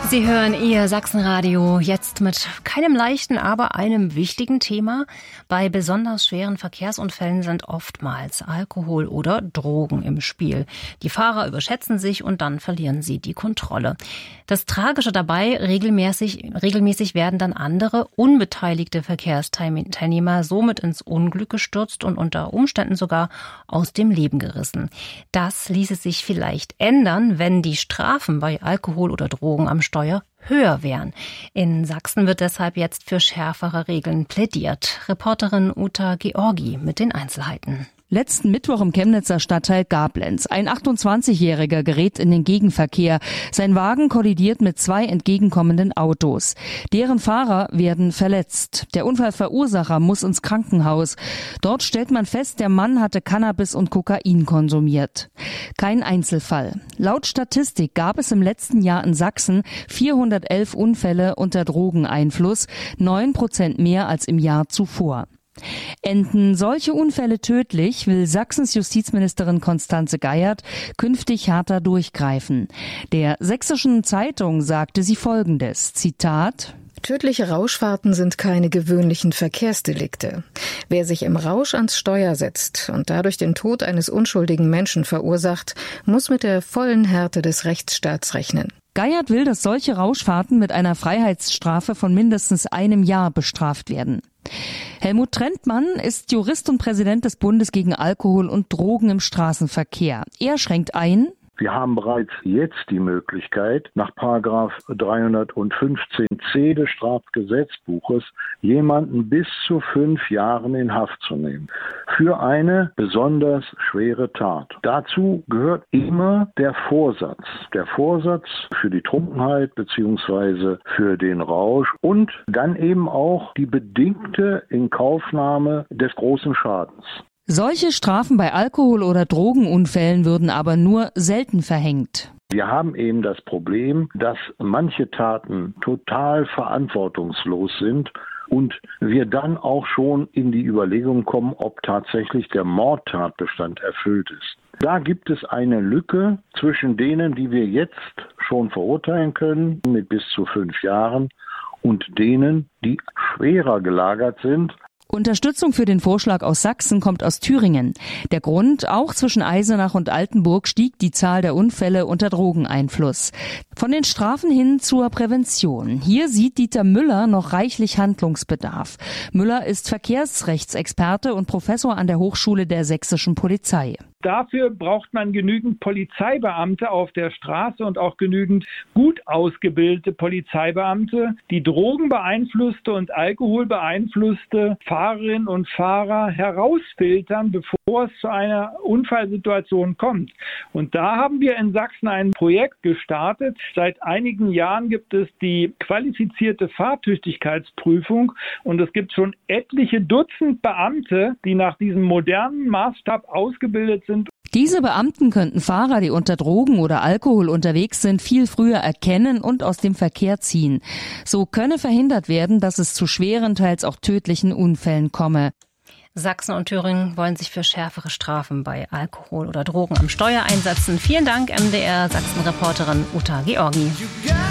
Sie hören Ihr Sachsenradio jetzt mit keinem leichten, aber einem wichtigen Thema. Bei besonders schweren Verkehrsunfällen sind oftmals Alkohol oder Drogen im Spiel. Die Fahrer überschätzen sich und dann verlieren sie die Kontrolle. Das Tragische dabei, regelmäßig werden dann andere, unbeteiligte Verkehrsteilnehmer somit ins Unglück gestürzt und unter Umständen sogar aus dem Leben gerissen. Das ließe sich vielleicht ändern, wenn die Strafen bei Alkohol oder Drogen am Steuer höher wären. In Sachsen wird deshalb jetzt für schärfere Regeln plädiert. Reporterin Uta Georgi mit den Einzelheiten. Letzten Mittwoch im Chemnitzer Stadtteil Gablenz. Ein 28-Jähriger gerät in den Gegenverkehr. Sein Wagen kollidiert mit zwei entgegenkommenden Autos. Deren Fahrer werden verletzt. Der Unfallverursacher muss ins Krankenhaus. Dort stellt man fest, der Mann hatte Cannabis und Kokain konsumiert. Kein Einzelfall. Laut Statistik gab es im letzten Jahr in Sachsen 411 Unfälle unter Drogeneinfluss, 9% mehr als im Jahr zuvor. Enden solche Unfälle tödlich, will Sachsens Justizministerin Constanze Geiert künftig härter durchgreifen. Der Sächsischen Zeitung sagte sie Folgendes, Zitat: Tödliche Rauschfahrten sind keine gewöhnlichen Verkehrsdelikte. Wer sich im Rausch ans Steuer setzt und dadurch den Tod eines unschuldigen Menschen verursacht, muss mit der vollen Härte des Rechtsstaats rechnen. Geiert will, dass solche Rauschfahrten mit einer Freiheitsstrafe von mindestens 1 Jahr bestraft werden. Helmut Trentmann ist Jurist und Präsident des Bundes gegen Alkohol und Drogen im Straßenverkehr. Er schränkt ein: Wir haben bereits jetzt die Möglichkeit, nach § 315c des Strafgesetzbuches jemanden bis zu 5 Jahren in Haft zu nehmen. Für eine besonders schwere Tat. Dazu gehört immer der Vorsatz. Der Vorsatz für die Trunkenheit bzw. für den Rausch und dann eben auch die bedingte Inkaufnahme des großen Schadens. Solche Strafen bei Alkohol- oder Drogenunfällen würden aber nur selten verhängt. Wir haben eben das Problem, dass manche Taten total verantwortungslos sind und wir dann auch schon in die Überlegung kommen, ob tatsächlich der Mordtatbestand erfüllt ist. Da gibt es eine Lücke zwischen denen, die wir jetzt schon verurteilen können, mit bis zu 5 Jahren, und denen, die schwerer gelagert sind. Unterstützung für den Vorschlag aus Sachsen kommt aus Thüringen. Der Grund: Auch zwischen Eisenach und Altenburg stieg die Zahl der Unfälle unter Drogeneinfluss. Von den Strafen hin zur Prävention. Hier sieht Dieter Müller noch reichlich Handlungsbedarf. Müller ist Verkehrsrechtsexperte und Professor an der Hochschule der Sächsischen Polizei. Dafür braucht man genügend Polizeibeamte auf der Straße und auch genügend gut ausgebildete Polizeibeamte, die drogenbeeinflusste und alkoholbeeinflusste Fahrerinnen und Fahrer herausfiltern, bevor es zu einer Unfallsituation kommt. Und da haben wir in Sachsen ein Projekt gestartet. Seit einigen Jahren gibt es die qualifizierte Fahrtüchtigkeitsprüfung und es gibt schon etliche Dutzend Beamte, die nach diesem modernen Maßstab ausgebildet sind. Diese Beamten könnten Fahrer, die unter Drogen oder Alkohol unterwegs sind, viel früher erkennen und aus dem Verkehr ziehen. So könne verhindert werden, dass es zu schweren, teils auch tödlichen Unfällen komme. Sachsen und Thüringen wollen sich für schärfere Strafen bei Alkohol oder Drogen am Steuer einsetzen. Vielen Dank, MDR Sachsen-Reporterin Uta Georgi.